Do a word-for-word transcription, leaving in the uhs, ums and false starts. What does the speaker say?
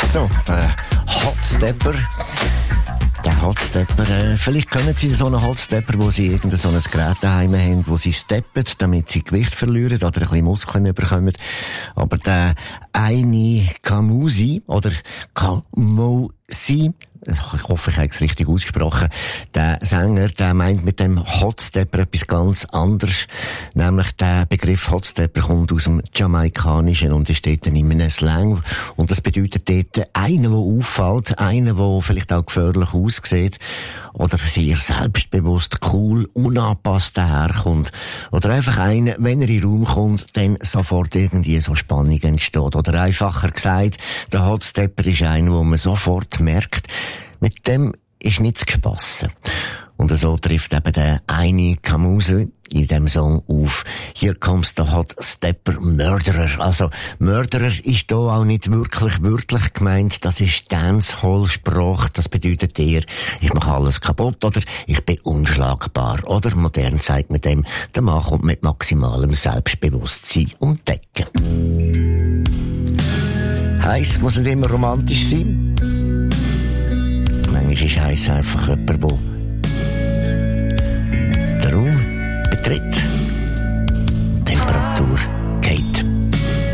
So, der Hotstepper. Der Hotstepper, äh, vielleicht kennen Sie so einen Hotstepper, wo Sie irgendein so ein Gerät daheim haben, wo Sie steppen, damit Sie Gewicht verlieren oder ein bisschen Muskeln bekommen. Aber der Aini Kamusi oder Kamusi, ich hoffe, ich habe es richtig ausgesprochen, der Sänger, der meint mit dem Hotstepper etwas ganz anderes. Nämlich der Begriff Hotstepper kommt aus dem Jamaikanischen und ist dort in einem Slang. Und das bedeutet dort einer, der auffällt, einer, der vielleicht auch gefährlich aussieht oder sehr selbstbewusst, cool, unangepasst daherkommt. Oder einfach einer, wenn er in den Raum kommt, dann sofort irgendwie so Spannung entsteht. Oder einfacher gesagt, der Hotstepper ist einer, wo man sofort merkt, mit dem ist nichts gespassen. Und so trifft eben der Aini Kamusi in dem Song auf. Hier kommst der Hotstepper Murderer. Also, Murderer ist hier auch nicht wirklich wörtlich gemeint. Das ist Dancehall-Sprache. Das bedeutet eher, ich mache alles kaputt oder ich bin unschlagbar. Oder modern sagt man dem, der Mann kommt mit maximalem Selbstbewusstsein um die Ecke. Heiss muss nicht immer romantisch sein. Manchmal ist heiss einfach jemand, der